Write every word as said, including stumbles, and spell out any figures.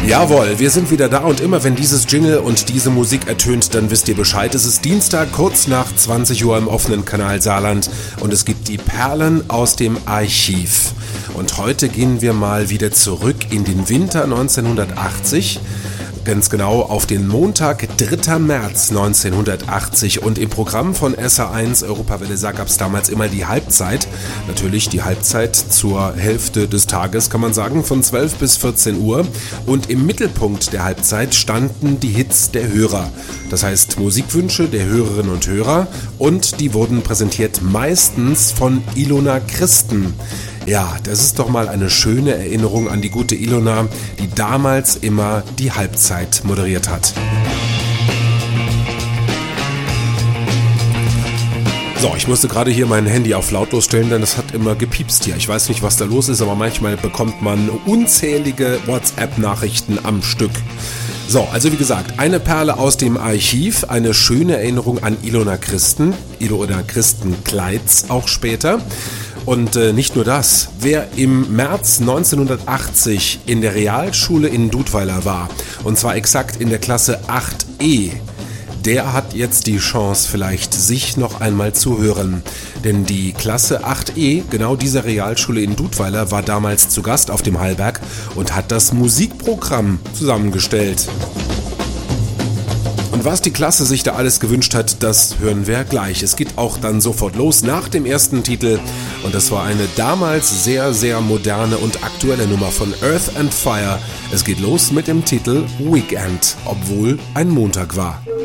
Jawohl, wir sind wieder da und immer wenn dieses Jingle und diese Musik ertönt, dann wisst ihr Bescheid. Es ist Dienstag, kurz nach zwanzig Uhr im offenen Kanal Saarland und es gibt die Perlen aus dem Archiv. Und heute gehen wir mal wieder zurück in den Winter neunzehnhundertachtzig. Ganz genau auf den Montag, dritter März neunzehnhundertachtzig, und im Programm von S R eins Europawelle Saar gab es damals immer die Halbzeit. Natürlich die Halbzeit zur Hälfte des Tages, kann man sagen, von zwölf bis vierzehn Uhr. Und im Mittelpunkt der Halbzeit standen die Hits der Hörer. Das heißt Musikwünsche der Hörerinnen und Hörer, und die wurden präsentiert meistens von Ilona Christen. Ja, das ist doch mal eine schöne Erinnerung an die gute Ilona, die damals immer die Halbzeit moderiert hat. So, ich musste gerade hier mein Handy auf lautlos stellen, denn es hat immer gepiepst hier. Ich weiß nicht, was da los ist, aber manchmal bekommt man unzählige WhatsApp-Nachrichten am Stück. So, also wie gesagt, eine Perle aus dem Archiv, eine schöne Erinnerung an Ilona Christen, Ilona Christen-Kleitz auch später. Und äh, nicht nur das, wer im März neunzehnhundertachtzig in der Realschule in Dudweiler war, und zwar exakt in der Klasse acht E, der hat jetzt die Chance, vielleicht sich noch einmal zu hören. Denn die Klasse acht E, genau dieser Realschule in Dudweiler, war damals zu Gast auf dem Hallberg und hat das Musikprogramm zusammengestellt. Und was die Klasse sich da alles gewünscht hat, das hören wir gleich. Es geht auch dann sofort los nach dem ersten Titel. Und das war eine damals sehr, sehr moderne und aktuelle Nummer von Earth and Fire. Es geht los mit dem Titel Weekend, obwohl ein Montag war.